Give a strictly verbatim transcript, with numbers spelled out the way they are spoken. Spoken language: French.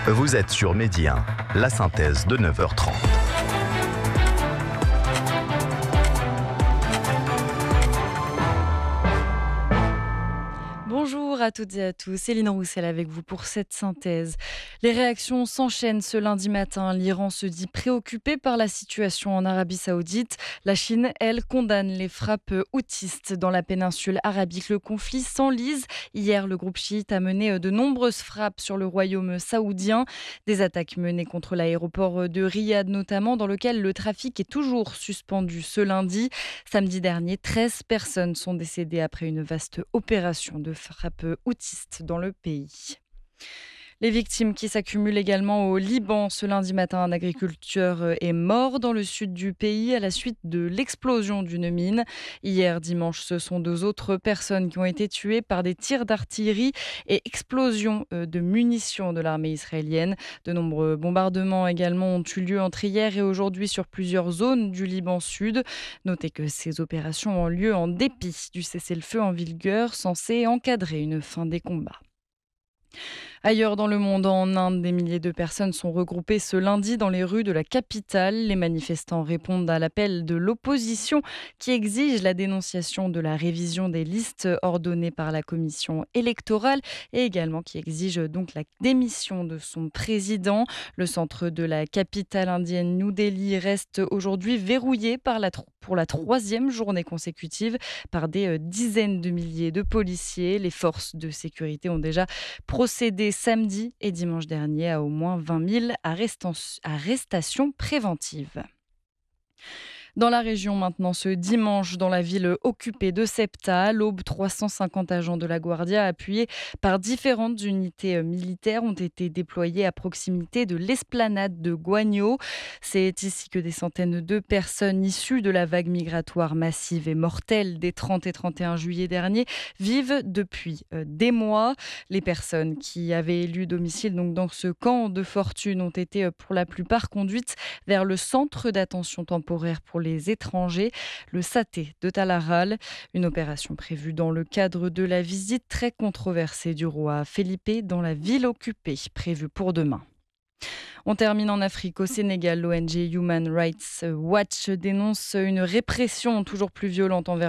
Vous êtes sur Midi un, la synthèse de neuf heures trente. Bonjour à toutes et à tous, Céline Roussel avec vous pour cette synthèse. Les réactions s'enchaînent ce lundi matin. L'Iran se dit préoccupé par la situation en Arabie Saoudite. La Chine, elle, condamne les frappes houthiste dans la péninsule arabique. Le conflit s'enlise. Hier, le groupe chiite a mené de nombreuses frappes sur le royaume saoudien. Des attaques menées contre l'aéroport de Riyad notamment, dans lequel le trafic est toujours suspendu ce lundi. Samedi dernier, treize personnes sont décédées après une vaste opération de frappe houthiste dans le pays. Les victimes qui s'accumulent également au Liban. Ce lundi matin, un agriculteur est mort dans le sud du pays à la suite de l'explosion d'une mine. Hier dimanche, ce sont deux autres personnes qui ont été tuées par des tirs d'artillerie et explosions de munitions de l'armée israélienne. De nombreux bombardements également ont eu lieu entre hier et aujourd'hui sur plusieurs zones du Liban sud. Notez que ces opérations ont lieu en dépit du cessez-le-feu en vigueur censé encadrer une fin des combats. Ailleurs dans le monde, en Inde, des milliers de personnes sont regroupées ce lundi dans les rues de la capitale. Les manifestants répondent à l'appel de l'opposition qui exige la dénonciation de la révision des listes ordonnées par la commission électorale et également qui exige donc la démission de son président. Le centre de la capitale indienne, New Delhi, reste aujourd'hui verrouillé par la, pour la troisième journée consécutive par des dizaines de milliers de policiers. Les forces de sécurité ont déjà procédé samedi et dimanche dernier à au moins vingt mille arrestations préventives. Dans la région maintenant, ce dimanche, dans la ville occupée de Sebta, à l'aube, trois cent cinquante agents de la Guardia, appuyés par différentes unités militaires, ont été déployés à proximité de l'esplanade de Guagno. C'est ici que des centaines de personnes issues de la vague migratoire massive et mortelle des trente et trente et un juillet dernier vivent depuis des mois. Les personnes qui avaient élu domicile donc dans ce camp de fortune ont été pour la plupart conduites vers le centre d'attention temporaire pour les les étrangers, le Saté de Talaral, une opération prévue dans le cadre de la visite très controversée du roi Felipe dans la ville occupée, prévue pour demain. On termine en Afrique. Au Sénégal, l'O N G Human Rights Watch dénonce une répression toujours plus violente envers